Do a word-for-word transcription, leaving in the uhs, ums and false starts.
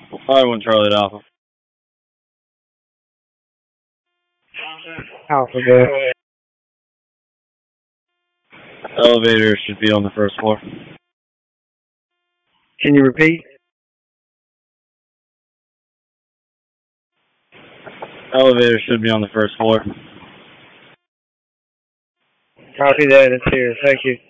five one Charlie Alpha. Alphabet. Elevator should be on the first floor. Can you repeat? Elevator should be on the first floor. Copy that. It's here. Thank you.